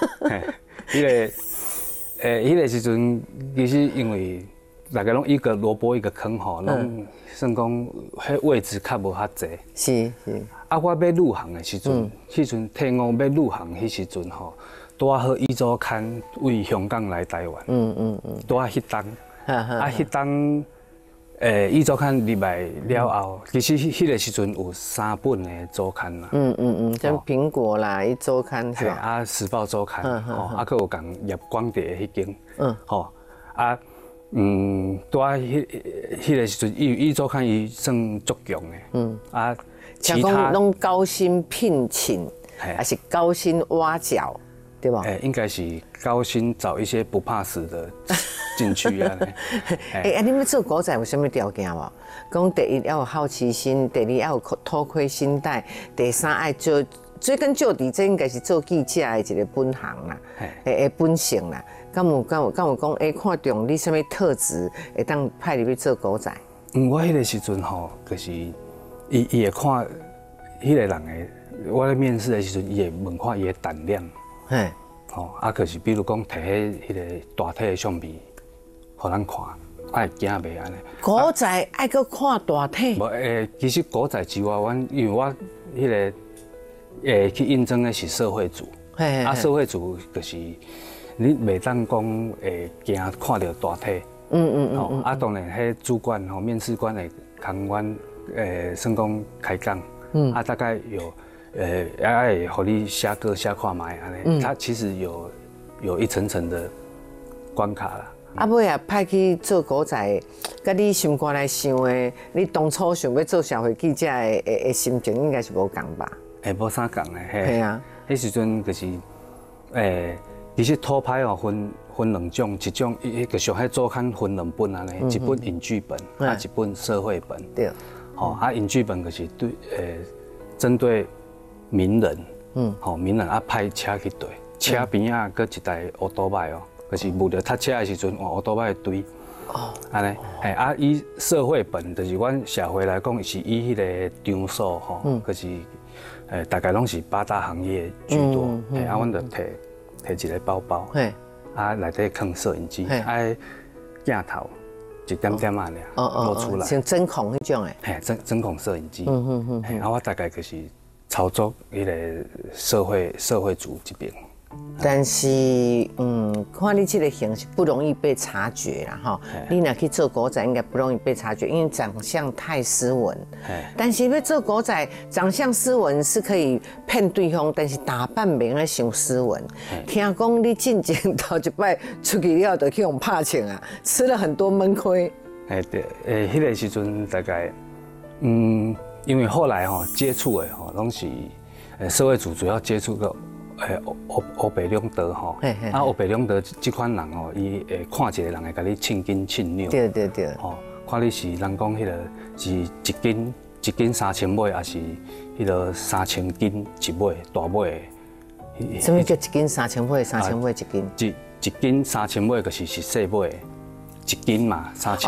迄个时阵其实因为大家拢一个萝卜一个坑吼，拢算讲迄位置较无遐济。 是。 啊，我要入行的时阵，迄阵退伍要入行迄时阵吼，拄好伊周刊为香港来台湾。拄好迄当，迄当。伊周刊入来了后，其实迄个时阵有3本的周刊啦。 像苹果啦，一周刊是吧？ 啊，时报周刊，啊，佮有讲叶光蝶迄间，吼，啊，拄啊，迄个时阵，伊周刊伊算足强的，啊， 其他拢高薪聘请，还是高薪挖角，对吧？ 应该是高薪找一些不怕死的。进去啊！ 你们做古仔有什么条件无？讲第一要有好奇心，第二要有偷窥心态，第三爱做追根究底，这应该是做记者的一个本行啦，本性啦。敢有讲看中你什么特质，会当派你去做古仔？ 我迄个时阵吼，就是伊会看迄个人的，我咧面试的时阵，伊会问看伊的胆量。可是比如讲摕迄个大体的相片。互咱看，爱惊袂安尼。 古仔爱搁看大体。 无其实古仔之外，因为我迄个去应征的是社会组，社会组就是你袂当讲惊看到大体。当然，迄主管面试官会同阮算讲开讲，大概有会互你写歌写看卖安尼。它其实有一层层的关卡啦。 尾啊，派去做古仔，甲你心肝来想的，你当初想要做社会记者的心情，应该是无共吧？ 无啥共的， 嘿啊， 迄时阵就是其实偷拍分2种，一种个上海周刊分2本安尼，一本影剧本，一本社会本。 对。 影剧本就是对针对名人，名人派车去对，车边啊，搁一台乌多摆哦。就是无着读册的时阵，乌多摆堆，安尼，以社会本，就是阮社会来讲，是以迄个场所吼，就是大概拢是8大行业居多，阮就摕一个包包，内底放摄影机，镜头一点点啊露出来， 像针孔迄种诶， 针孔摄影机，我大概就是操作迄个社会组这边。 但是，看你这个形是不容易被察觉啦，哈。你若去做古仔，应该不容易被察觉，因为长相太斯文。但是要做古仔，长相斯文是可以骗对方，但是打扮袂爱伤斯文。听讲你进前头一摆出去了，就去用拍枪啊，吃了很多闷亏。 对，迄个时阵大概，因为后来接触的拢是社会组主要接触个。黑白两道吼，黑白两道这款人伊会看一个人会甲你称斤称两， 对， 看你是人讲迄个是一斤3000尾，还是迄个3000斤一尾大尾？ 什么叫一斤3000尾？3000尾一斤？ 一斤3000尾就是细尾，一斤嘛3000。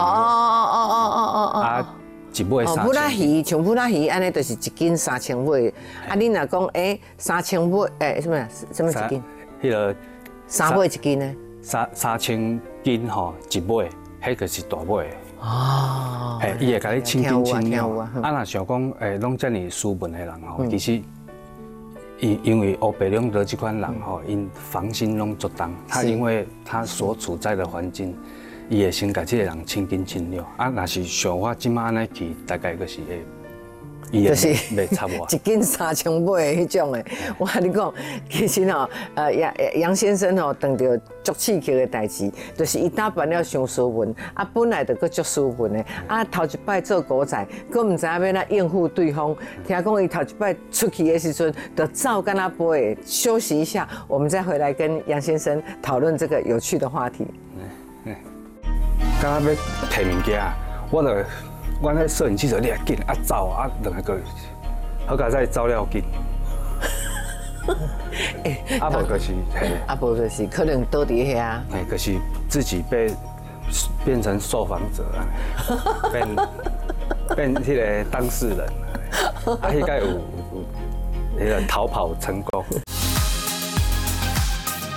一尾3000。 布拉鱼像布拉鱼安尼，就是一斤3000尾。你若讲3000尾，什么一斤？ 迄个 3尾一斤呢 ？3000斤一尾，迄个是大尾。伊会甲你称斤称两。若想讲拢遮尔斯文的人其实因为黑白两道这款人因防心拢足重，他因为他所处在的环境。伊会先甲这个人称斤称两，若是像我即马安尼去，大概就是会，伊就是袂差我。 一斤3000尾迄种诶，我跟你讲，其实杨先生碰到足刺激的代志，就是伊打扮了伤斯文，本来就搁足斯文的，头一摆做古仔，搁唔知影要来应付对方。听讲伊头一摆出去的时阵，就照跟他飞。休息一下，我们再回来跟杨先生讨论这个有趣的话题。 刚刚要摕物件，我那摄影记者你也紧走两个，好佳再走了紧。无就是无就是可能倒伫遐。 就是自己变成受访者变迄个当事人，应该有那个逃跑成功。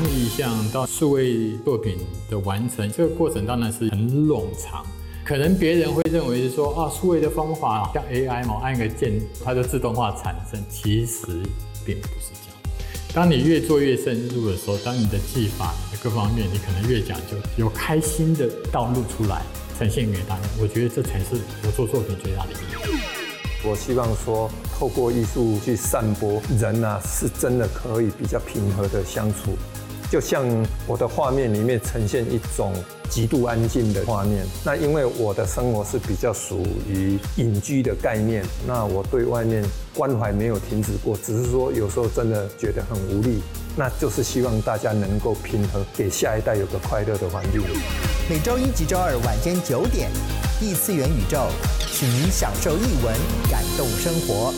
意象到数位作品的完成，这个过程当然是很冗长。可能别人会认为是说啊，数位的方法像 AI 嘛，按一个键它就自动化产生，其实并不是这样。当你越做越深入的时候，当你的技法、你的各方面，你可能越讲究，有开心的道路出来，呈现给大家。我觉得这才是我做作品最大的意义。 我希望说，透过艺术去散播，人啊是真的可以比较平和的相处。就像我的画面里面呈现一种极度安静的画面，那因为我的生活是比较属于隐居的概念，那我对外面关怀没有停止过，只是说有时候真的觉得很无力，那就是希望大家能够平和，给下一代有个快乐的环境。 每周一及周二晚间9点，异次元宇宙，请您享受艺文，感动生活。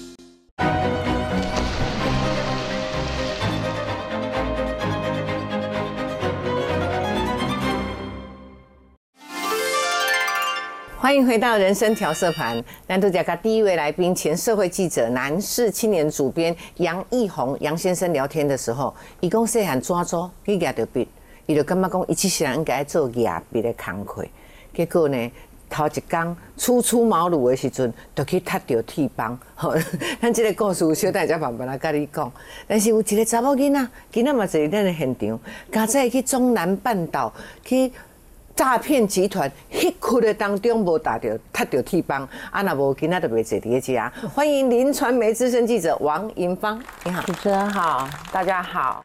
欢迎回到人生调色盘。南都甲跟第一位来宾，前社会记者、南市青年主编杨义宏杨先生聊天的时候，伊讲细汉怎做去画着笔，伊就感觉讲伊其实应该做画笔的工课。结果呢，头一天初出茅庐的时阵，就去踢到铁棒。吼，咱这个故事小弟才慢慢来甲你讲。但是有一个查某囡仔，今仔嘛坐咱的现场，加在去中南半岛去。诈骗集团迄窟的当中无打到，踢到铁棒，啊那无今仔就袂坐伫遮。欢迎林传媒资深记者王银芳，你好， 主持人好，大家好。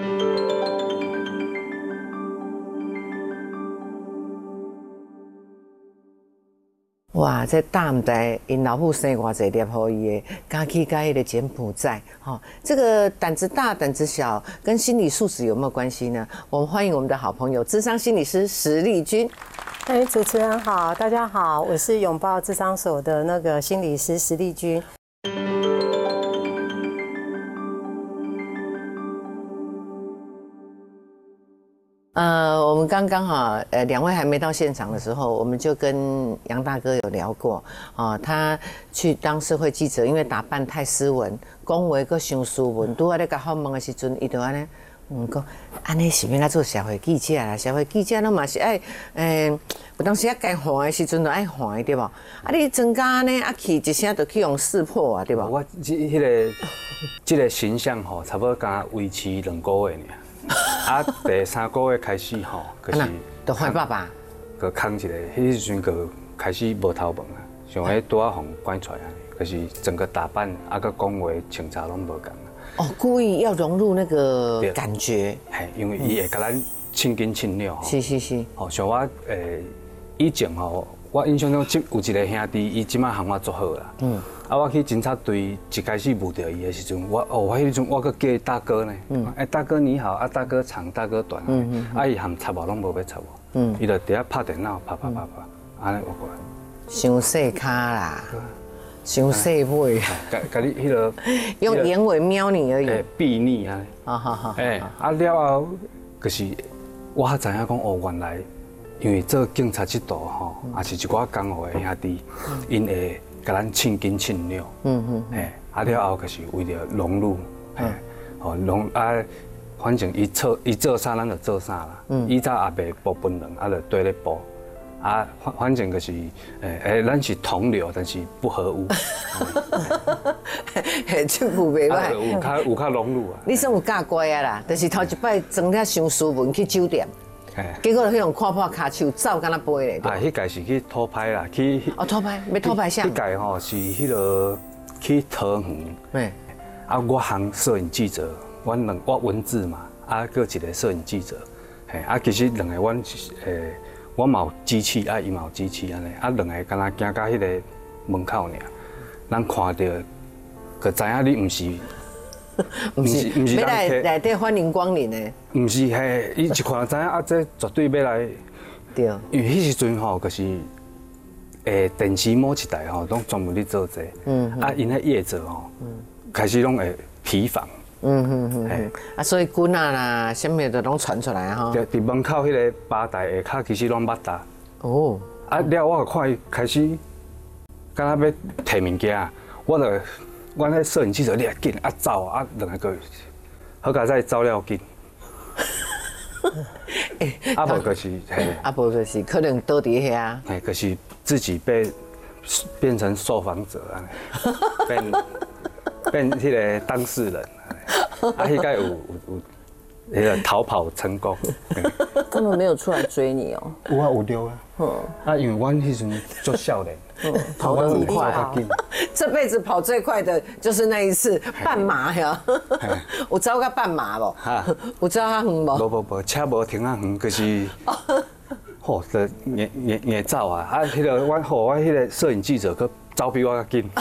哇，这大唔知因老母生偌济粒互伊的，敢去甲迄个柬埔寨，这个胆子大胆子小跟心理素质有没有关系呢？我们欢迎我们的好朋友諮商心理师石丽君。 主持人好，大家好，我是拥抱諮商所的那个心理师石丽君。 我们刚刚两位还没到现场的时候，我们就跟杨大哥有聊过他去当社会记者，因为打扮太斯文，讲话佫伤斯文，拄啊咧甲访问的时阵，伊就安尼讲，安尼是要来做社会记者啦，社会记者拢嘛是爱有当时啊该喊的时阵就爱喊对无？啊你增加呢啊去一声就去用识破啊对无？ 我这个形象吼，差不多敢维持2个月尔。啊，第3个月开始吼，就是就换爸爸， 个空一个，迄时阵个开始无头毛啊，像迄拄啊互关出来，就是整个打扮啊，个讲话、穿插拢无共啊。 故意要融入那个感觉。 嘿，因为伊会甲咱称斤称两吼。 是。 像我以前吼，我印象中有一个兄弟，伊即摆行我足好啦。我去警察队一开始遇到伊的时阵，我迄时阵我搁叫大哥呢。大哥你好，大哥长，大哥短。伊含插无拢无要插我。伊就伫遐拍电脑，拍，安尼我过来。 伤细卡啦，伤细尾。 甲你迄个用眼尾瞄你而已。 避逆啊。 好。 了后就是我才知影讲原来因为做警察这道吼，也是一寡江湖的兄弟，因会。甲咱称斤称两，了后就是为了融入，反正伊做啥咱就做啥啦，以早也袂播本人，就对咧播，反正就是咱是同流，但是不合污， 这句袂歹， 有较融入啊。 你算有教乖啊啦，就是头一摆装了伤斯文去酒店。结果就迄种看破骹手走敢若飞咧。 迄届是去偷拍啦，去。 偷拍，要偷拍啥？ 迄届吼是迄个去桃园。我行摄影记者，我文字嘛，搁一个摄影记者。其实两个我嘛有机器，伊嘛有机器安尼，两个敢若行到迄个门口尔，咱看到，就知影你毋是。 不是要来底欢迎光临的。 不是嘿，伊一看知影这绝对要来。 对。 因为迄时阵吼，就是电视某一台吼，拢专门咧做这。因迄业者吼，开始拢会提防。 所以军啊啦，什么都拢传出来吼。 伫门口迄个吧台下骹，其实拢捌搭。了我看伊开始，敢若要摕物件，阮迄摄影记者，你也紧走两个好佳在走了紧， 啊无就是嘿， 啊无就是可能倒伫遐， 嘿，就是自己变成受访者啊，变迄个当事人，啊，迄个有那个逃跑成功。 他们没有出来追你哦。 有啊，有丢啊。啊，因为阮迄阵做少年， 跑得很快啊。 这辈子跑最快的就是那一次半马呀。有走到半马无？有走较远无？ 无，车无停啊远，就是吼，就硬走啊！啊，迄个我迄个摄影记者佫走比我较紧。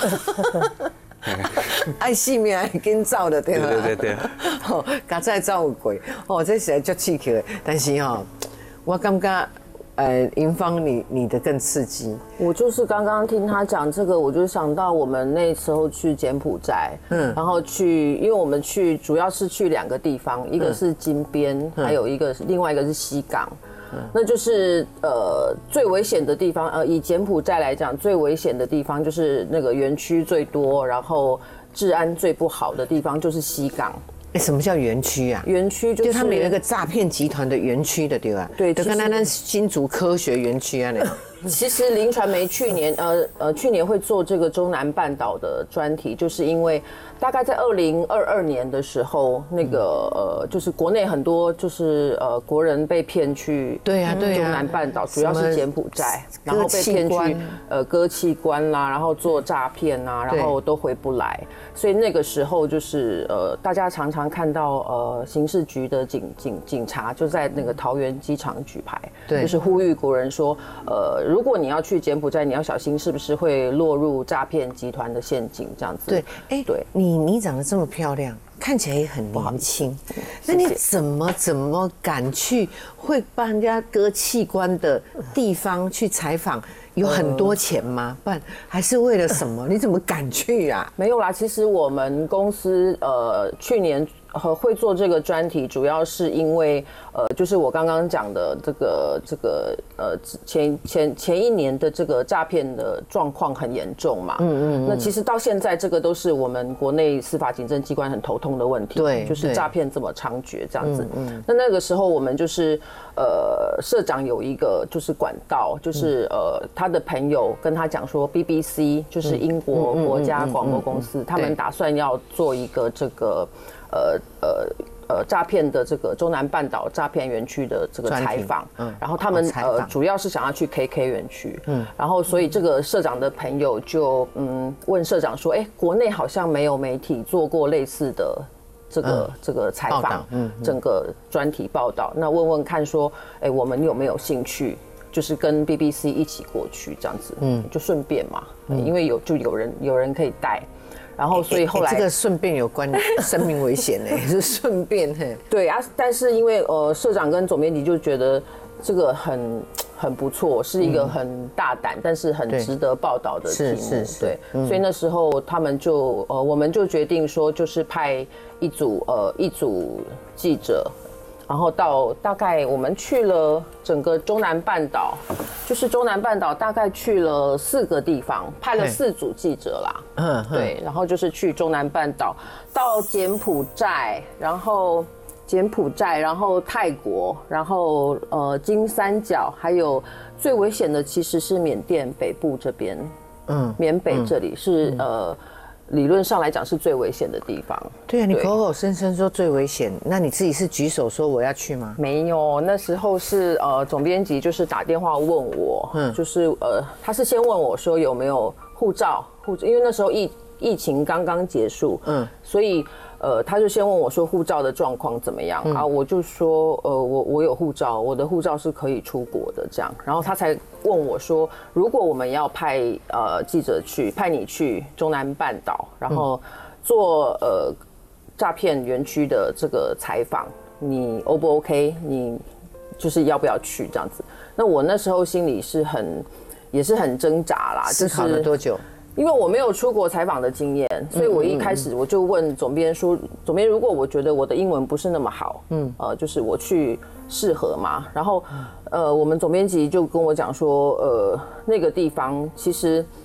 爱性命爱紧走的对吧？ 对。 吼，刚才走有过，哦，这实在足刺激的。但是吼，我感觉，银芳你的更刺激。 我就是刚刚听他讲这个，我就想到我们那时候去柬埔寨，然后因为我们主要是去2个地方，一个是金边，还有另外一个是西港。那就是最危险的地方，以柬埔寨来讲，最危险的地方就是那个园区最多，然后治安最不好的地方就是西港。 什么叫园区啊？ 园区就是他们有一个诈骗集团的园区的，对吧？ 对， 就跟咱新竹科学园区啊那样。 其实林传媒去年会做这个中南半岛的专题，就是因为大概在2022年的时候，那个就是国内很多就是国人被骗去中南半岛，主要是柬埔寨，然后被骗去割器官啦，然后做诈骗啊，然后都回不来，所以那个时候就是大家常常看到刑事局的警察就在那个桃园机场举牌，就是呼吁国人说如果你要去柬埔寨，你要小心是不是会落入诈骗集团的陷阱这样子。 对，对，你长得这么漂亮，看起来也很年轻，那你怎么敢去会帮人家割器官的地方去采访？有很多钱吗？不然还是为了什么？你怎么敢去啊？ 没有啦，其实我们公司去年会做这个专题，主要是因为就是我刚刚讲的这个前一年的这个诈骗的状况很严重嘛。那其实到现在这个都是我们国内司法警政机关很头痛的问题。 对， 就是诈骗这么猖獗这样子。那个时候我们就是社长有一个就是管道，就是他的朋友跟他讲说 BBC 就是英国国家广播公司，他们打算要做一个这个诈骗的这个中南半岛诈骗园区的这个采访，然后他们主要是想要去 KK 园区，然后所以这个社长的朋友就问社长说，国内好像没有媒体做过类似的这个采访，整个专题报道，那问问看说，我们有没有兴趣？就是跟 BBC 一起过去这样子，就顺便嘛，因为有人可以带。然后，所以后来这个顺便有关生命危险呢，是顺便嘿。 对啊，但是因为社长跟总编辑就觉得这个很不错，是一个很大胆但是很值得报道的题目。对，所以那时候他们就我们就决定说，就是派一组记者。然后到大概我们去了整个中南半岛，就是中南半岛大概去了4个地方，派了4组记者啦。对，然后就是去中南半岛，到柬埔寨，然后泰国，然后金三角，还有最危险的其实是缅甸北部这边，缅北这里是理论上来讲是最危险的地方。 对啊，你口口声声说最危险，那你自己是举手说我要去吗？ 没有，那时候是总编辑就是打电话问我，就是他是先问我说有没有护照，因为那时候疫情刚刚结束，所以他就先问我说护照的状况怎么样啊？我就说我有护照，我的护照是可以出国的这样。然后他才问我说，如果我们要派记者派你去中南半岛，然后做诈骗园区的这个采访，你 O 不 OK？你就是要不要去这样子？那我那时候心里也是很挣扎啦。 思考了多久？ 因为我没有出国采访的经验，所以我一开始我就问总编说，总编如果我觉得我的英文不是那么好，就是我去适合吗？然后我们总编辑就跟我讲说，那个地方其实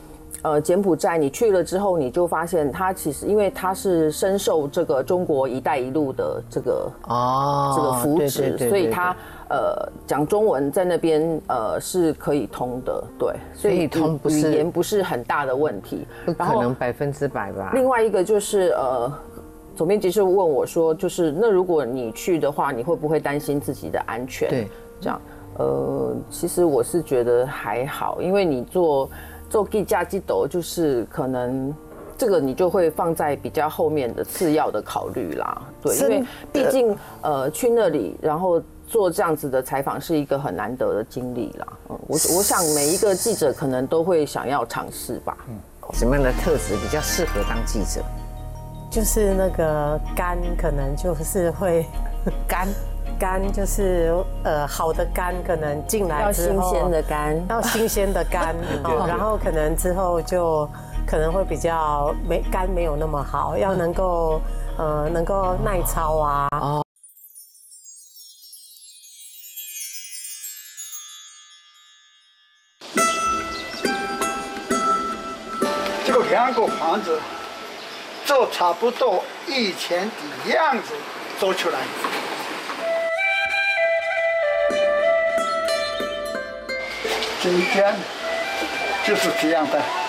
柬埔寨你去了之后，你就发现它其实因为它是深受这个中国“一带一路”的这个扶持，所以它讲中文在那边是可以通的，对，所以语言不是很大的问题， 不可能100%吧。 另外一个就是总编辑是问我说，就是那如果你去的话，你会不会担心自己的安全？ 对， 这样其实我是觉得还好，因为你做计价机斗，就是可能这个你就会放在比较后面的次要的考虑啦。对，因为毕竟去那里然后做这样子的采访是一个很难得的经历啦。我想每一个记者可能都会想要尝试吧。 什么样的特质比较适合当记者？ 就是那个肝，可能就是会肝就是好的肝，可能进来之后要新鲜的肝， 要新鲜的肝，然后可能之后就可能会比较肝没有那么好，要能够耐操啊。 这个2个房子就差不多以前的样子做出来。这一间就是这样的。